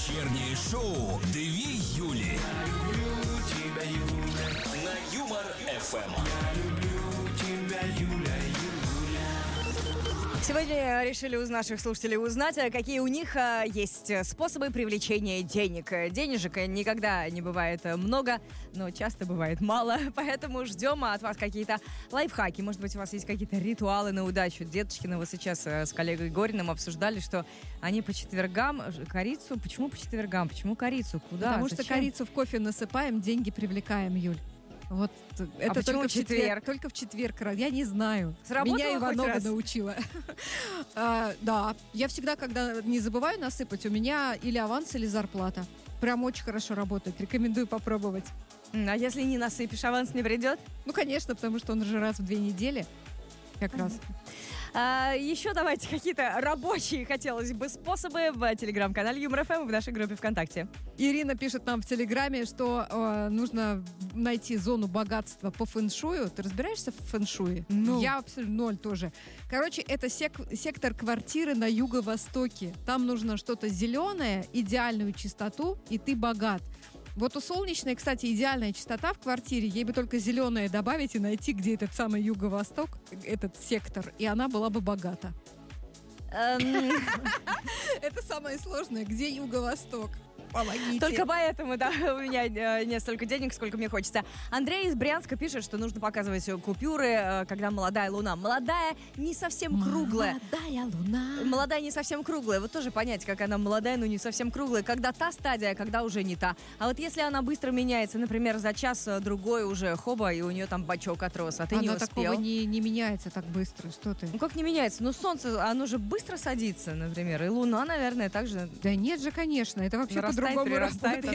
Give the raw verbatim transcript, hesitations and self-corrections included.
Вечернее шоу «Две Юли». Я люблю тебя, Юля. На Юмор эф эм. Я люблю тебя, Юля, Юля. Сегодня решили у наших слушателей узнать, какие у них а, есть способы привлечения денег. Денежек никогда не бывает много, но часто бывает мало, поэтому ждем от вас какие-то лайфхаки. Может быть, у вас есть какие-то ритуалы на удачу. Деточкина, вы сейчас с коллегой Гориным обсуждали, что они по четвергам корицу... Почему по четвергам? Почему корицу? Куда? Потому Зачем? что корицу в кофе насыпаем, деньги привлекаем, Юль. Вот это почему только в четверг? четверг? Только в четверг. Я не знаю. Сработало Меня хоть Иванова раз? научила. А, да, я всегда, когда не забываю насыпать, у меня или аванс, или зарплата. Прям очень хорошо работает. Рекомендую попробовать. М, А если не насыпешь, аванс не придет? Ну, конечно, потому что он же раз в две недели. Как раз. А, еще давайте какие-то рабочие, хотелось бы, способы в телеграм-канале Юмор эф эм в нашей группе ВКонтакте. Ирина пишет нам в Телеграме, что э, нужно найти зону богатства по фэншую. Ты разбираешься в фэншуе? Ну. Я абсолютно ноль тоже. Короче, это сек- сектор квартиры на юго-востоке. Там нужно что-то зеленое, идеальную чистоту, и ты богат. Вот у Солнечной, кстати, идеальная чистота в квартире. Ей бы только зеленое добавить и найти, где этот самый юго-восток, этот сектор, и она была бы богата. Эм, Это самое сложное. Где юго-восток? Помогите. Только поэтому, да, у меня э, не столько денег, сколько мне хочется. Андрей из Брянска пишет, что нужно показывать купюры, э, когда молодая луна. Молодая не совсем круглая. Молодая луна. Молодая не совсем круглая. Вот тоже понять, как она молодая, но не совсем круглая. Когда та стадия, когда уже не та. А вот если она быстро меняется, например, за час-другой уже хоба, и у нее там бачок отрос, а ты Она не успел. такого не, не меняется так быстро. Что ты? Ну как не меняется? Ну солнце, оно же бостро садится, например. И луна, наверное, также Да нет же, конечно. Это вообще нарастает, по-другому прирастает, работает.